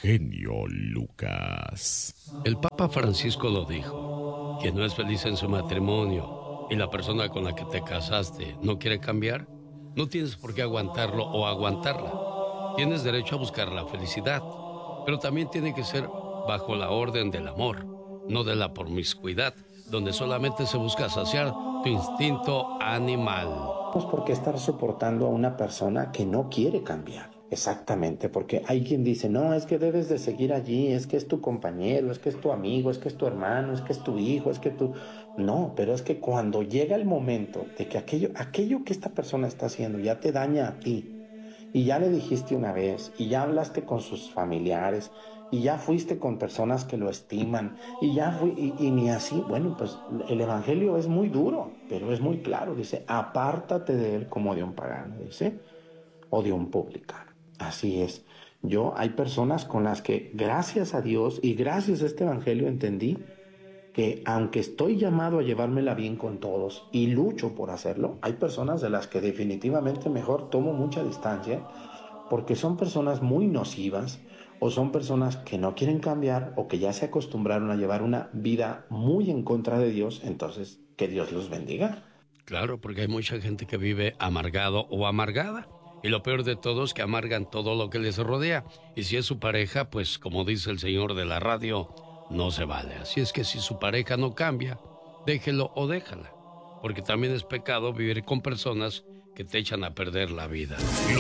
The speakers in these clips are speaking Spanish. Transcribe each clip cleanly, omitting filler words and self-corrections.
genio Lucas. El Papa Francisco lo dijo: quien no es feliz en su matrimonio y la persona con la que te casaste no quiere cambiar, no tienes por qué aguantarlo o aguantarla. Tienes derecho a buscar la felicidad, pero también tiene que ser bajo la orden del amor, no de la promiscuidad, donde solamente se busca saciar tu instinto animal. ¿Por qué estar soportando a una persona que no quiere cambiar? Exactamente, porque hay quien dice, no, es que debes de seguir allí, es que es tu compañero, es que es tu amigo, es que es tu hermano, es que es tu hijo, es que tú... No, pero es que cuando llega el momento de que aquello que esta persona está haciendo ya te daña a ti, y ya le dijiste una vez, y ya hablaste con sus familiares, y ya fuiste con personas que lo estiman, y ni así, bueno, pues el evangelio es muy duro, pero es muy claro, dice, apártate de él como de un pagano, dice, o de un publicano. Así es. Hay personas con las que, gracias a Dios y gracias a este evangelio, entendí que aunque estoy llamado a llevármela bien con todos y lucho por hacerlo, hay personas de las que definitivamente mejor tomo mucha distancia porque son personas muy nocivas o son personas que no quieren cambiar o que ya se acostumbraron a llevar una vida muy en contra de Dios. Entonces, que Dios los bendiga. Claro, porque hay mucha gente que vive amargado o amargada. Y lo peor de todo es que amargan todo lo que les rodea. Y si es su pareja, pues como dice el señor de la radio, no se vale. Así es que si su pareja no cambia, déjelo o déjala. Porque también es pecado vivir con personas que te echan a perder la vida.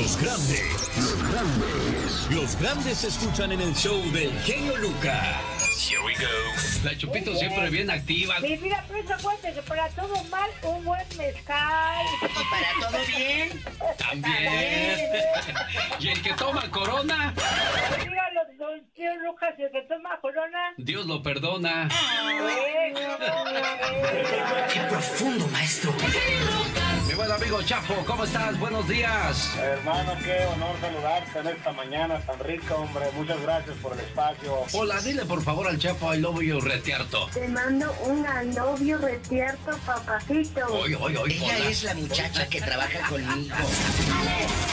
Los grandes se escuchan en el show del genio Lucas. Here we go. La Chupito siempre bien activa. Mi vida, pues acuérdate que para todo mal, un buen mezcal. ¿Y para todo bien? También. ¿Y el que toma Corona? Dígalo, don tío Lucas, el que toma Corona. Dios lo perdona. ¡Qué profundo, maestro! Mi buen amigo Chapo, ¿cómo estás? Buenos días. Hermano, qué honor saludarte en esta mañana tan rica, hombre. Muchas gracias por el espacio. Hola, dile por favor al Chapo, I love you, retierto. Te mando un I love you retierto, papacito. Ella es la muchacha que trabaja conmigo. Alex,